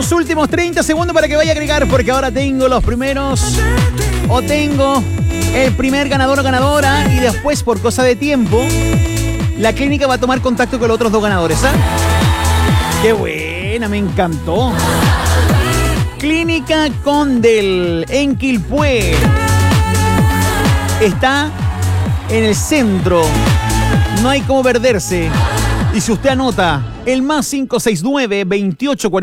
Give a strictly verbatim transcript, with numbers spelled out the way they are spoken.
Los últimos treinta segundos para que vaya a agregar, porque ahora tengo los primeros, o tengo el primer ganador o ganadora, y después, por cosa de tiempo, la clínica va a tomar contacto con los otros dos ganadores, ¿ah? ¡Qué buena! Me encantó. Clínica Condel en Quilpué. Está en el centro. No hay cómo perderse. Y si usted anota el más cinco seis nueve, veintiocho